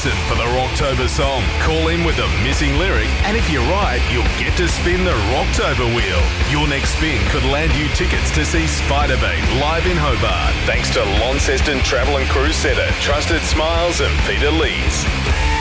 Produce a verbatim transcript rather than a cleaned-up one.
listen for the Rocktober song. Call in with a missing lyric, and if you're right, you'll get to spin the Rocktober wheel. Your next spin could land you tickets to see Spiderbait live in Hobart. Thanks to Launceston Travel and Cruise Centre, Trusted Smiles and Peter Lees.